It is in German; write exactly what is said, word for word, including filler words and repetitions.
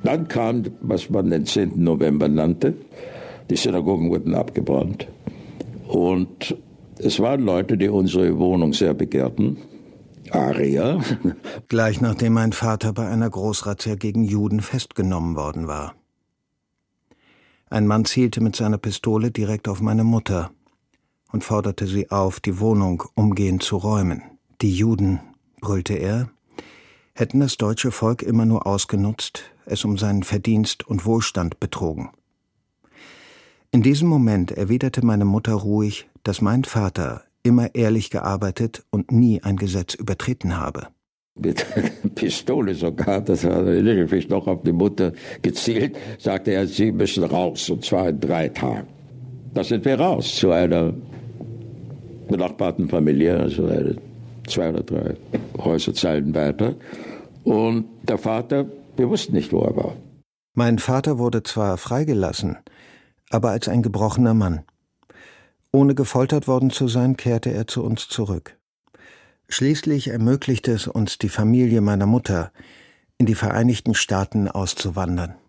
Dann kam, was man den zehnten November nannte. Die Synagogen wurden abgebrannt. Und es waren Leute, die unsere Wohnung sehr begehrten. Arier. Gleich nachdem mein Vater bei einer Großrazzia gegen Juden festgenommen worden war. Ein Mann zielte mit seiner Pistole direkt auf meine Mutter und forderte sie auf, die Wohnung umgehend zu räumen. Die Juden, brüllte er, hätten das deutsche Volk immer nur ausgenutzt, es um seinen Verdienst und Wohlstand betrogen. In diesem Moment erwiderte meine Mutter ruhig, dass mein Vater immer ehrlich gearbeitet und nie ein Gesetz übertreten habe. Mit Pistole sogar, das hat er noch auf die Mutter gezielt, sagte er, Sie müssen raus, und zwar in drei Tagen. Da sind wir raus zu einer benachbarten Familie, also eine, zwei oder drei Häuserzeilen weiter. Und der Vater, wir wussten nicht, wo er war. Mein Vater wurde zwar freigelassen, aber als ein gebrochener Mann. Ohne gefoltert worden zu sein, kehrte er zu uns zurück. Schließlich ermöglichte es uns die Familie meiner Mutter, in die Vereinigten Staaten auszuwandern.